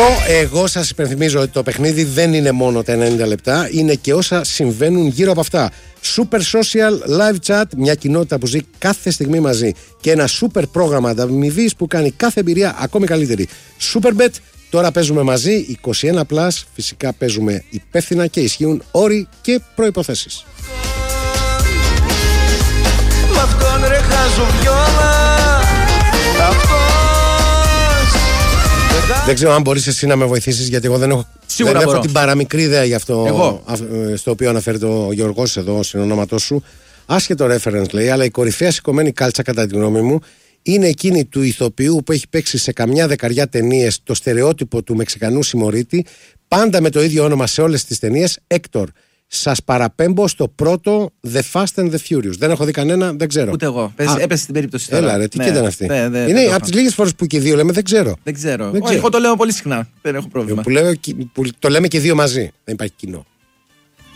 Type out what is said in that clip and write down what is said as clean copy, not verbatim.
Εγώ σας υπενθυμίζω ότι το παιχνίδι δεν είναι μόνο τα 90 λεπτά, είναι και όσα συμβαίνουν γύρω από αυτά. Super social live chat, μια κοινότητα που ζει κάθε στιγμή μαζί και ένα super πρόγραμμα ανταμοιβής που κάνει κάθε εμπειρία ακόμη καλύτερη. Superbet, τώρα παίζουμε μαζί, 21+, φυσικά παίζουμε υπεύθυνα και ισχύουν όροι και προϋποθέσεις. Δεν ξέρω αν μπορείς εσύ να με βοηθήσεις, γιατί εγώ δεν έχω την παραμικρή ιδέα για αυτό στο οποίο αναφέρεται ο Γιώργος εδώ στην ονόματό σου. Άσχετο reference λέει, αλλά η κορυφαία σηκωμένη κάλτσα κατά τη γνώμη μου είναι εκείνη του ηθοποιού που έχει παίξει σε καμιά δεκαριά ταινίες το στερεότυπο του Μεξικανού συμμορίτη, πάντα με το ίδιο όνομα σε όλες τις ταινίες, Έκτορ. Σας παραπέμπω στο πρώτο The Fast and the Furious. Δεν έχω δει κανένα, δεν ξέρω. Ούτε εγώ. Έπεσε στην περίπτωση τώρα. Έλα ρε, τι ήταν αυτή. Είναι από τις λίγες φορές που και οι δύο λέμε δεν ξέρω. Όχι, εγώ το λέω πολύ συχνά. Δεν έχω πρόβλημα. Που το λέμε και οι δύο μαζί. Δεν υπάρχει κοινό.